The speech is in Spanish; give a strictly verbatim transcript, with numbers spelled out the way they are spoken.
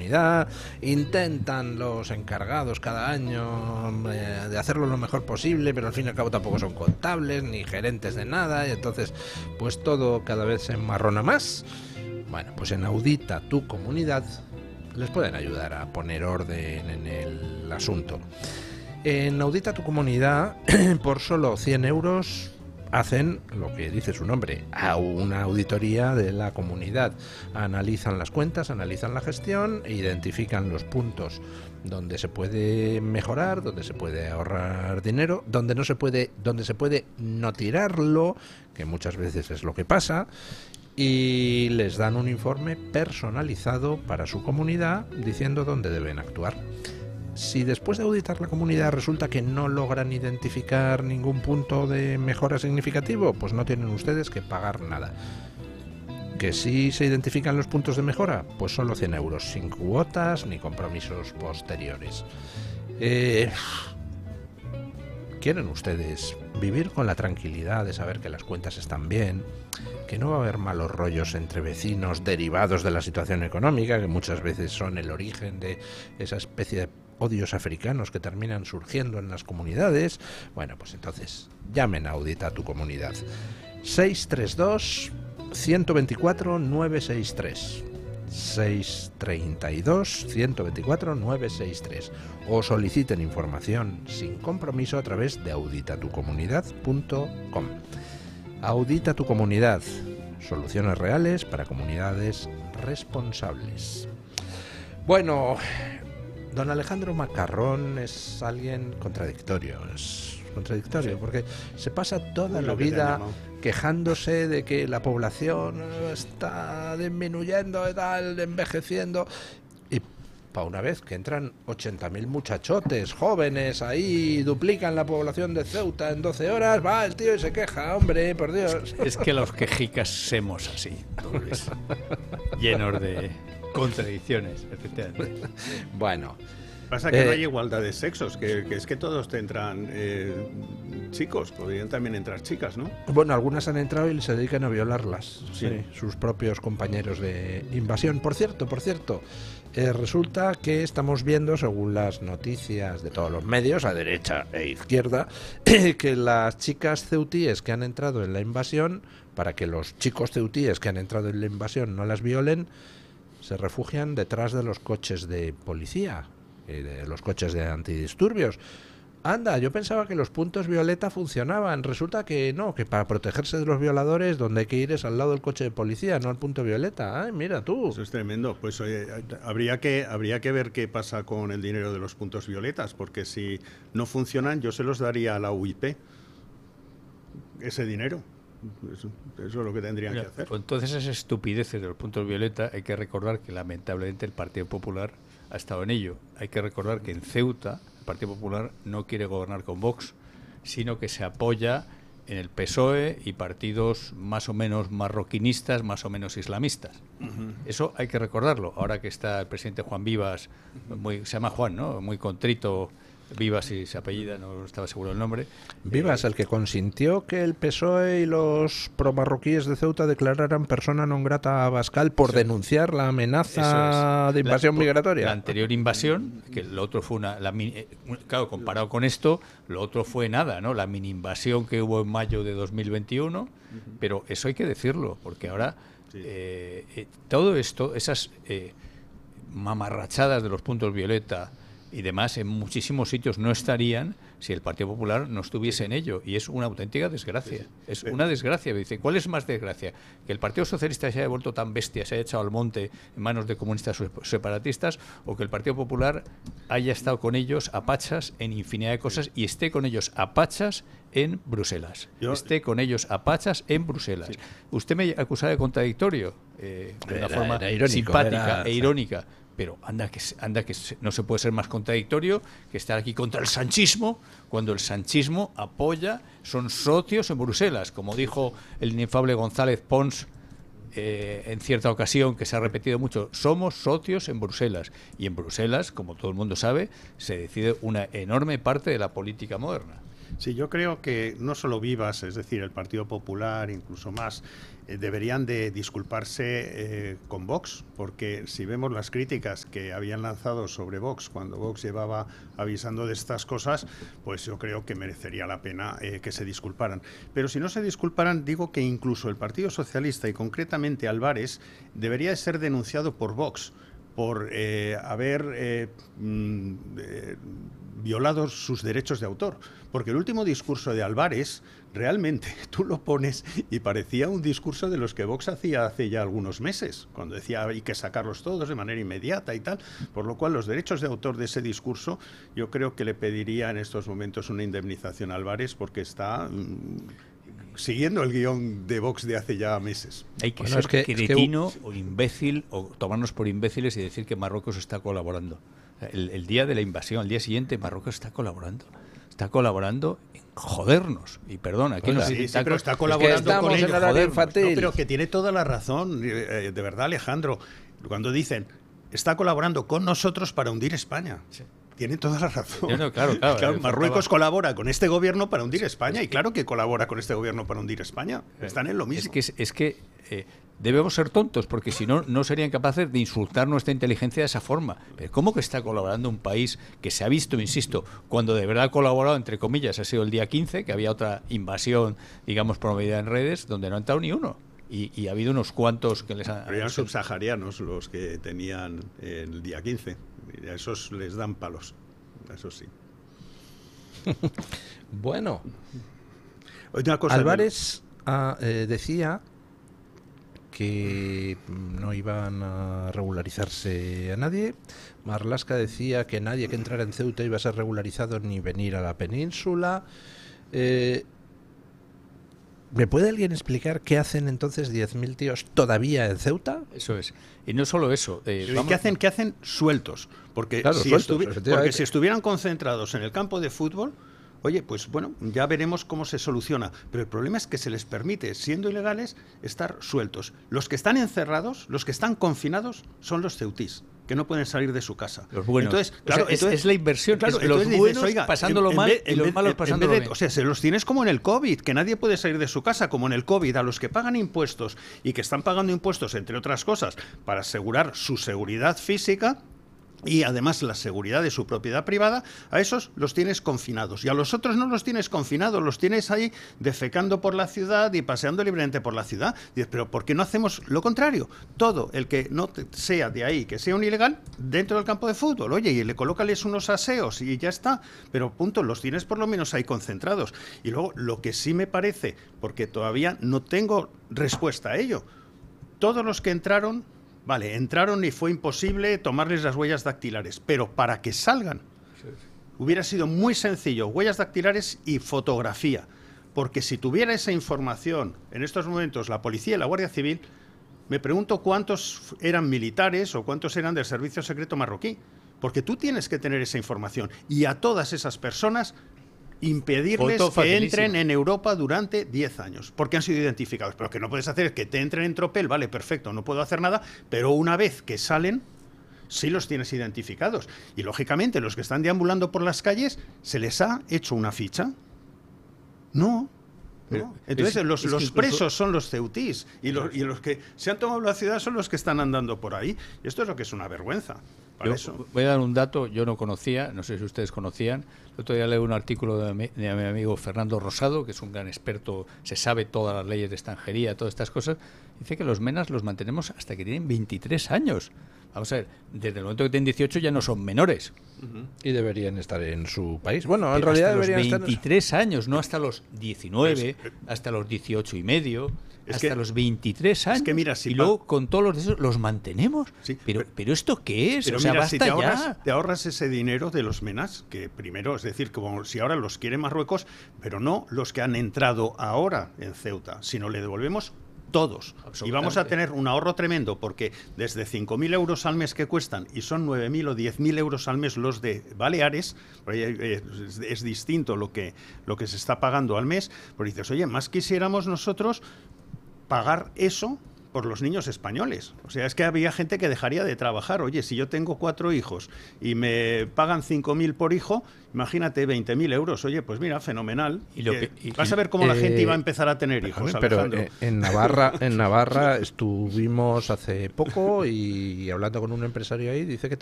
comunidad, intentan los encargados cada año eh, de hacerlo lo mejor posible, pero al fin y al cabo tampoco son contables ni gerentes de nada, y entonces pues todo cada vez se enmarrona más. Bueno, pues en Audita tu Comunidad les pueden ayudar a poner orden en el asunto. En Audita tu Comunidad, por solo cien euros, hacen lo que dice su nombre, a una auditoría de la comunidad. Analizan las cuentas, analizan la gestión e identifican los puntos donde se puede mejorar, donde se puede ahorrar dinero, donde no se puede, donde se puede no tirarlo, que muchas veces es lo que pasa, y les dan un informe personalizado para su comunidad diciendo dónde deben actuar. Si después de auditar la comunidad resulta que no logran identificar ningún punto de mejora significativo, pues no tienen ustedes que pagar nada. Que si se identifican los puntos de mejora, pues solo cien euros, sin cuotas ni compromisos posteriores. Eh, ¿Quieren ustedes vivir con la tranquilidad de saber que las cuentas están bien, que no va a haber malos rollos entre vecinos derivados de la situación económica, que muchas veces son el origen de esa especie de odios africanos que terminan surgiendo en las comunidades? Bueno, pues entonces llamen a Audita tu Comunidad. seis tres dos, uno dos cuatro, nueve seis tres. seis tres dos, uno dos cuatro, nueve seis tres. O soliciten información sin compromiso a través de audita tu comunidad punto com. Audita tu Comunidad. Soluciones reales para comunidades responsables. Bueno, don Alejandro Macarrón es alguien contradictorio, es contradictorio, sí, porque se pasa toda la vida quejándose de que la población está disminuyendo y tal, envejeciendo, y para una vez que entran ochenta mil muchachotes jóvenes ahí, duplican la población de Ceuta en doce horas, va el tío y se queja, hombre, por Dios. Es que los quejicas somos así, Luis, llenos de contradicciones, efectivamente. Bueno, pasa que eh, no hay igualdad de sexos, que, que es que todos te entran eh, chicos, podrían también entrar chicas, ¿no? Bueno, algunas han entrado y se dedican a violarlas, sí, sí, sus propios compañeros de invasión. Por cierto, por cierto, eh, resulta que estamos viendo, según las noticias de todos los medios, a derecha e izquierda, que las chicas ceutíes que han entrado en la invasión, para que los chicos ceutíes que han entrado en la invasión no las violen, se refugian detrás de los coches de policía, eh, de los coches de antidisturbios. Anda, yo pensaba que los puntos violeta funcionaban. Resulta que no, que para protegerse de los violadores, donde hay que ir es al lado del coche de policía, no al punto violeta. Ay, mira tú. Eso es tremendo. Pues oye, habría que, habría que ver qué pasa con el dinero de los puntos violetas, porque si no funcionan, yo se los daría a la U I P, ese dinero. Eso, eso es lo que tendrían Mira, que hacer. Pues entonces esas estupideces de los puntos violeta hay que recordar que lamentablemente el Partido Popular ha estado en ello. Hay que recordar que en Ceuta el Partido Popular no quiere gobernar con Vox, sino que se apoya en el P S O E y partidos más o menos marroquinistas, más o menos islamistas. Uh-huh. Eso hay que recordarlo. Ahora que está el presidente Juan Vivas, muy, se llama Juan, ¿no? Muy contrito. Vivas, si se apellida, no estaba seguro del nombre. Vivas, eh, el que consintió que el P S O E y los promarroquíes de Ceuta declararan persona non grata a Abascal por eso, denunciar la amenaza es. de invasión la, migratoria. La anterior invasión, que lo otro fue una... La, claro, comparado con esto, lo otro fue nada, ¿no? La mini invasión que hubo en mayo de dos mil veintiuno, uh-huh. Pero eso hay que decirlo, porque ahora sí. eh, eh, todo esto, esas eh, mamarrachadas de los puntos violeta y demás, en muchísimos sitios no estarían si el Partido Popular no estuviese en ello. Y es una auténtica desgracia. Es una desgracia. Me dice, ¿cuál es más desgracia? ¿Que el Partido Socialista se haya vuelto tan bestia, se haya echado al monte en manos de comunistas separatistas, o que el Partido Popular haya estado con ellos a pachas en infinidad de cosas y esté con ellos a pachas en Bruselas? Yo, esté con ellos a pachas en Bruselas. Sí. Usted me acusaba de contradictorio, eh, de una era, forma era irónico, simpática era, e irónica. Pero anda que anda que no se puede ser más contradictorio que estar aquí contra el sanchismo, cuando el sanchismo apoya, son socios en Bruselas, como dijo el inefable González Pons eh, en cierta ocasión, que se ha repetido mucho. Somos socios en Bruselas, y en Bruselas, como todo el mundo sabe, se decide una enorme parte de la política moderna. Sí, yo creo que no solo Vivas, es decir, el Partido Popular, incluso más, eh, deberían de disculparse eh, con Vox, porque si vemos las críticas que habían lanzado sobre Vox cuando Vox llevaba avisando de estas cosas, pues yo creo que merecería la pena eh, que se disculparan. Pero si no se disculparan, digo que incluso el Partido Socialista y concretamente Álvarez debería de ser denunciado por Vox por eh, haber eh, mm, eh, violado sus derechos de autor. Porque el último discurso de Álvarez, realmente, tú lo pones y parecía un discurso de los que Vox hacía hace ya algunos meses, cuando decía hay que sacarlos todos de manera inmediata y tal. Por lo cual, los derechos de autor de ese discurso, yo creo que le pediría en estos momentos una indemnización a Álvarez porque está mmm, siguiendo el guión de Vox de hace ya meses. Hay que Bueno, ser es que- cretino es que- o imbécil o tomarnos por imbéciles y decir que Marruecos está colaborando. El, el día de la invasión, al día siguiente, Marruecos está colaborando. Está colaborando en jodernos. Y perdón, aquí Oiga, no se Sí, sí, está pero co- está Es que colaborando estamos con en ellos. horario jodernos. infantil. No, pero que tiene toda la razón, eh, de verdad, Alejandro, cuando dicen está colaborando con nosotros para hundir España. Sí. Tiene toda la razón. No, no, claro, claro, Claro, eh, Marruecos faltaba- colabora con este gobierno para hundir España, y claro que colabora con este gobierno para hundir España. Están en lo mismo. Es que, es, es que eh, debemos ser tontos, porque si no, no serían capaces de insultar nuestra inteligencia de esa forma. Pero ¿cómo que está colaborando un país que se ha visto, insisto, cuando de verdad ha colaborado, entre comillas, ha sido el día quince, que había otra invasión, digamos, promovida en redes, donde no ha entrado ni uno? Y, y ha habido unos cuantos que les han... Pero eran subsaharianos los que tenían el día quince. Y a esos les dan palos. Eso sí. Bueno, Otra cosa, Álvarez ah, eh, decía que no iban a regularizarse a nadie. Marlaska decía que nadie que entrara en Ceuta iba a ser regularizado ni venir a la península. Eh, ¿Me puede alguien explicar qué hacen entonces diez mil tíos todavía en Ceuta? Eso es. Y no solo eso. eh, ¿Y vamos- ¿Qué hacen? ¿Qué hacen sueltos? Porque, Claro, si sueltos, estuvi- efectivamente. porque si estuvieran concentrados en el campo de fútbol, oye, pues bueno, ya veremos cómo se soluciona. Pero el problema es que se les permite, siendo ilegales, estar sueltos. Los que están encerrados, los que están confinados, son los ceutís, que no pueden salir de su casa. Los buenos. Entonces, O claro, sea, es- entonces- es la inversión, claro, es los entonces dices, buenos oiga, pasándolo en- en mal vez- y en los vez- malos en pasándolo vez de- bien. O sea, se los tienes como en el COVID, que nadie puede salir de su casa, como en el COVID, a los que pagan impuestos y que están pagando impuestos, entre otras cosas, para asegurar su seguridad física y además la seguridad de su propiedad privada, a esos los tienes confinados. Y a los otros no los tienes confinados, los tienes ahí defecando por la ciudad y paseando libremente por la ciudad. Dices, pero ¿por qué no hacemos lo contrario? Todo el que no te- sea de ahí, que sea un ilegal, dentro del campo de fútbol. Oye, y le colócales unos aseos y ya está. Pero punto, los tienes por lo menos ahí concentrados. Y luego, lo que sí me parece, porque todavía no tengo respuesta a ello, todos los que entraron... Vale, entraron y fue imposible tomarles las huellas dactilares, pero para que salgan hubiera sido muy sencillo, huellas dactilares y fotografía, porque si tuviera esa información en estos momentos la policía y la Guardia Civil, me pregunto cuántos eran militares o cuántos eran del servicio secreto marroquí, porque tú tienes que tener esa información y a todas esas personas impedirles Foto que facilísima. entren en Europa durante diez años, porque han sido identificados. Pero lo que no puedes hacer es que te entren en tropel, vale, perfecto, no puedo hacer nada, pero una vez que salen, sí los tienes identificados. Y lógicamente los que están deambulando por las calles, ¿se les ha hecho una ficha? No. Pero ¿no? Entonces es- los, es que los incluso- presos son los ceutís y los, y los que se han tomado la ciudad son los que están andando por ahí. Y esto es lo que es una vergüenza. Para Yo eso. voy a dar un dato, yo no conocía, no sé si ustedes conocían. El otro día leí un artículo de mi, de mi amigo Fernando Rosado, que es un gran experto, se sabe todas las leyes de extranjería, todas estas cosas. Dice que los menas los mantenemos hasta que tienen veintitrés años. Vamos a ver, desde el momento que tienen dieciocho ya no son menores. Y deberían estar en su país. Bueno, en Pero realidad hasta los deberían estar... veintitrés años, no hasta los diecinueve, Pues, eh, hasta los dieciocho y medio, es hasta que- los veintitrés años. que mira, si y pa- luego con todos los de esos los mantenemos. Sí, pero, pero- pero ¿esto qué es? Pero o sea, mira, si basta te ahorras, ya. te ahorras ese dinero de los menas, que primero, es decir, como si ahora los quiere Marruecos, pero no los que han entrado ahora en Ceuta, sino le devolvemos todos. Y vamos a Absolutamente. tener un ahorro tremendo, porque desde cinco mil euros al mes que cuestan, y son nueve mil o diez mil euros al mes los de Baleares, por ahí, eh, es, es distinto lo que, lo que se está pagando al mes, pues dices, oye, más quisiéramos nosotros pagar eso por los niños españoles. O sea, es que había gente que dejaría de trabajar. Oye, si yo tengo cuatro hijos y me pagan cinco mil por hijo, imagínate, veinte mil euros. Oye, pues mira, fenomenal. Y lo que, y, vas a ver cómo eh, la gente iba a empezar a tener hijos, pero Alejandro. eh, en Navarra, en Navarra estuvimos hace poco y hablando con un empresario ahí, dice que